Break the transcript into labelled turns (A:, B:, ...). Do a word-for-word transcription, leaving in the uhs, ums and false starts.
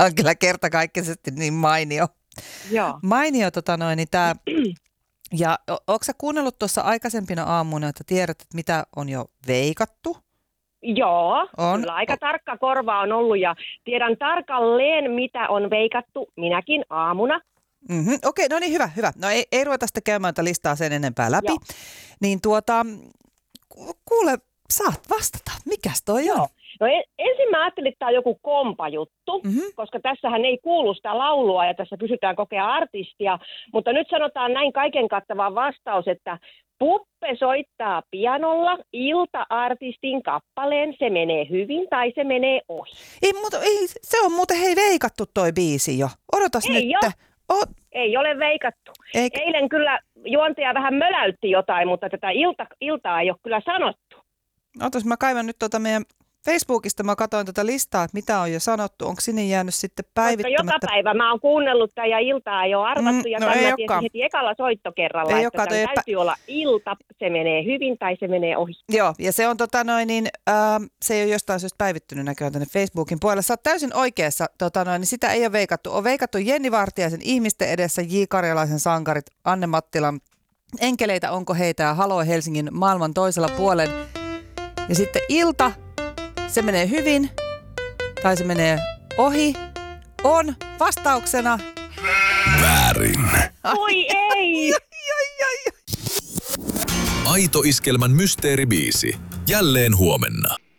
A: Tämä on kyllä kertakaikkisesti niin mainio.
B: Joo.
A: Mainio tota noin, niin tää, ja ootko sä kuunnellut tuossa aikaisempina aamuna, että tiedät, että mitä on jo veikattu?
B: Joo,
A: on.
B: Kyllä aika tarkka korva on ollut ja tiedän tarkalleen, mitä on veikattu minäkin aamuna.
A: Mm-hmm. Okei, no niin, hyvä, hyvä. No ei, ei ruveta sitä käymään tätä listaa sen enempää läpi. Joo. Niin tuota, kuule, saat vastata. Mikäs toi
B: Joo.
A: on?
B: No ensin mä ajattelin, että tämä on joku kompajuttu, mm-hmm. koska tässähän ei kuulu sitä laulua ja tässä kysytään kokea artistia. Mutta nyt sanotaan näin kaiken kattava vastaus, että Puppe soittaa pianolla ilta-artistin kappaleen, se menee hyvin tai se menee ohi.
A: Ei, mutta ei, se on muuten hei veikattu toi biisi jo. Odotas
B: ei
A: nyt.
B: Jo.
A: Oh.
B: Ei ole veikattu.
A: Eikä.
B: Eilen kyllä juontaja vähän möläytti jotain, mutta tätä ilta, iltaa ei ole kyllä sanottu.
A: Otas, mä kaivan nyt tuota meidän Facebookista, mä katsoin tätä listaa, että mitä on jo sanottu. Onko sinne jäänyt sitten päivittämättä?
B: Koska joka päivä mä oon kuunnellut tämän ja iltaa ei ole arvattu. Mm, ja
A: no
B: tämän
A: ei
B: mä tiesin heti ekalla soittokerralla,
A: ei
B: että tämän täytyy olla ilta, se menee hyvin tai se menee ohi.
A: Joo, ja se on tota noin, niin, äh, se ei ole jostain syystä päivittynyt näköjään tänne Facebookin puolelle. Sä oot täysin oikeassa, tota noin, niin sitä ei ole veikattu. On veikattu Jenni Vartiaisen Ihmisten edessä, J. Karjalaisen sankarit, Anne Mattilan Enkeleitä onko heitä ja Haloo Helsingin maailman toisella puolen. Ja sitten ilta, se menee hyvin tai se menee ohi, on vastauksena
C: väärin.
B: Oi ei!
C: Aito Iskelmän mysteeribiisi. Jälleen huomenna.